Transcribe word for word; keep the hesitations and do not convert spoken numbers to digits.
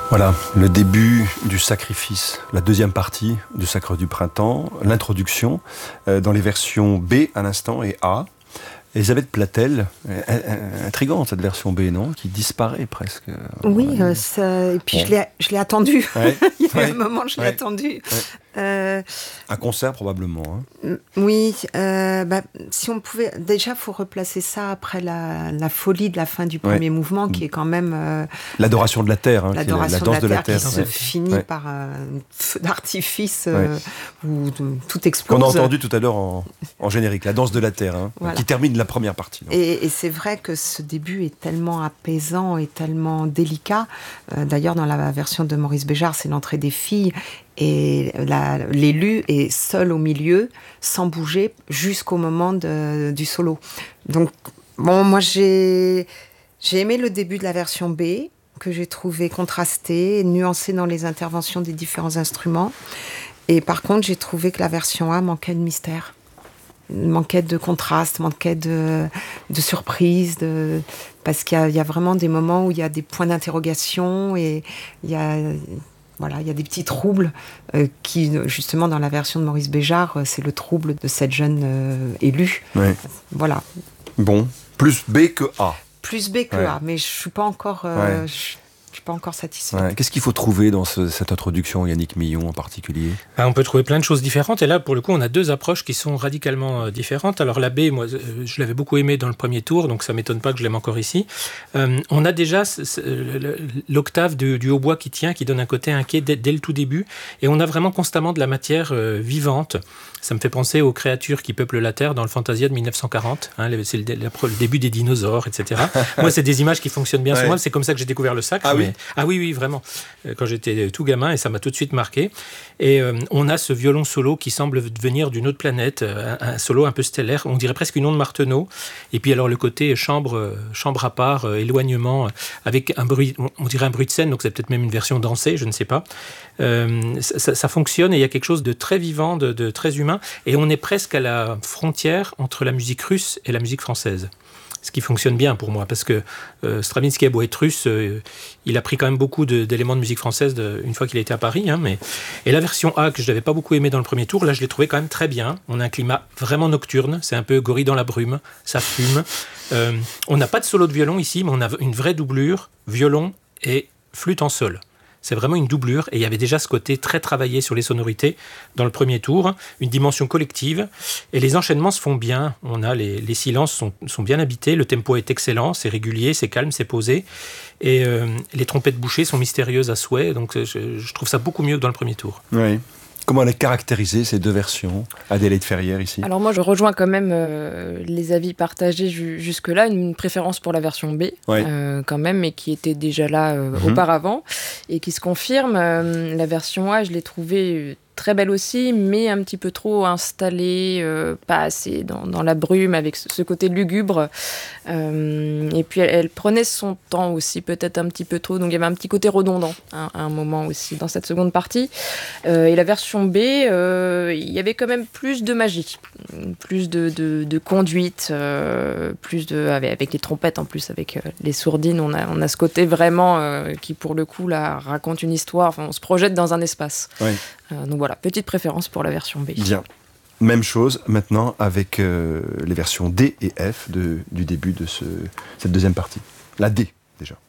Voilà, le début du sacrifice, la deuxième partie du Sacre du Printemps, l'introduction, euh, dans les versions B à l'instant et A. Elisabeth Platel, euh, intrigante cette version B, non ? Qui disparaît presque. Oui, euh, ça, et puis bon. je, l'ai, je l'ai attendu. Ouais. Il y a eu ouais. un moment, je l'ai ouais. attendu. Ouais. Euh, un concert probablement. Hein. Oui, euh, bah, si on pouvait... Déjà, il faut replacer ça après la, la folie de la fin du premier ouais. mouvement, qui est quand même... Euh, l'adoration de la terre. Hein, l'adoration qui est la, la danse de la de terre, la terre qui ouais. se finit ouais. par un feu d'artifice ouais. euh, où tout explose. Qu'on a entendu tout à l'heure en, en générique, la danse de la terre, hein, voilà. qui termine la première partie. Et, et c'est vrai que ce début est tellement apaisant et tellement délicat. Euh, d'ailleurs, dans la version de Maurice Béjart, c'est l'entrée des filles. Et la, l'élu est seul au milieu, sans bouger, jusqu'au moment de, du solo. Donc, bon, moi, j'ai, j'ai aimé le début de la version B, que j'ai trouvé contrasté, nuancé dans les interventions des différents instruments. Et par contre, j'ai trouvé que la version A manquait de mystère. Manquait de contraste, manquait de, de surprise, de, parce qu'il y a, il y a vraiment des moments où il y a des points d'interrogation et il y a... Voilà, il y a des petits troubles euh, qui, justement, dans la version de Maurice Béjart, euh, c'est le trouble de cette jeune euh, élue. Ouais. Voilà. Bon, plus B que A. Plus B que ouais. A, mais je ne suis pas encore... Euh, ouais. je, Je ne suis pas encore satisfaite. Ouais. Qu'est-ce qu'il faut trouver dans ce, cette introduction, Yannick Millon en particulier ? Ben, on peut trouver plein de choses différentes. Et là, pour le coup, on a deux approches qui sont radicalement euh, différentes. Alors la B, moi, je l'avais beaucoup aimée dans le premier tour, donc ça ne m'étonne pas que je l'aime encore ici. Euh, on a déjà c- c- l'octave du, du hautbois qui tient, qui donne un côté inquiet dès, dès le tout début. Et on a vraiment constamment de la matière euh, vivante. Ça me fait penser aux créatures qui peuplent la Terre dans le Fantasia de dix-neuf cent quarante. Hein, c'est le, le, le début des dinosaures, et cetera. Moi, c'est des images qui fonctionnent bien ouais. sur moi. C'est comme ça que j'ai découvert le sacre. Ah mais... oui Ah oui, oui, vraiment. Quand j'étais tout gamin, et ça m'a tout de suite marqué. Et euh, on a ce violon solo qui semble venir d'une autre planète, un, un solo un peu stellaire, on dirait presque une onde Martenot. Et puis alors le côté chambre, chambre à part, euh, éloignement, avec un bruit, on dirait un bruit de scène, donc c'est peut-être même une version dansée, je ne sais pas. Euh, ça, ça fonctionne et il y a quelque chose de très vivant, de, de très humain. Et on est presque à la frontière entre la musique russe et la musique française. Ce qui fonctionne bien pour moi, parce que euh, Stravinsky a beau être russe, euh, il a pris quand même beaucoup de, d'éléments de musique française de, une fois qu'il a été à Paris. Hein, mais... Et la version A, que je n'avais pas beaucoup aimée dans le premier tour, là je l'ai trouvée quand même très bien. On a un climat vraiment nocturne, c'est un peu Gorille dans la brume, ça fume. Euh, on n'a pas de solo de violon ici, mais on a une vraie doublure, violon et flûte en sol. C'est vraiment une doublure et il y avait déjà ce côté très travaillé sur les sonorités dans le premier tour, une dimension collective et les enchaînements se font bien. On a les, les silences sont, sont bien habités, le tempo est excellent, c'est régulier, c'est calme, c'est posé et euh, les trompettes bouchées sont mystérieuses à souhait, donc je, je trouve ça beaucoup mieux que dans le premier tour. Oui. Comment les caractériser, ces deux versions ? Adélaïde Ferrière, ici. Alors moi, je rejoins quand même euh, les avis partagés ju- jusque-là, une préférence pour la version B, ouais. euh, quand même, mais qui était déjà là euh, mm-hmm. auparavant, et qui se confirme. Euh, la version A, je l'ai trouvée très belle aussi, mais un petit peu trop installée, euh, pas assez dans, dans la brume, avec ce, ce côté lugubre. Euh, et puis, elle, elle prenait son temps aussi, peut-être un petit peu trop. Donc, il y avait un petit côté redondant hein, à un moment aussi dans cette seconde partie. Euh, et la version B, euh, il y avait quand même plus de magie, plus de, de, de conduite, euh, plus de, avec, avec les trompettes en plus, avec euh, les sourdines. On a, on a ce côté vraiment euh, qui, pour le coup, là, raconte une histoire. Enfin, on se projette dans un espace. Oui. Euh, donc voilà, petite préférence pour la version B. Bien. Même chose maintenant avec euh, les versions D et F de, du début de ce, cette deuxième partie. La D, déjà.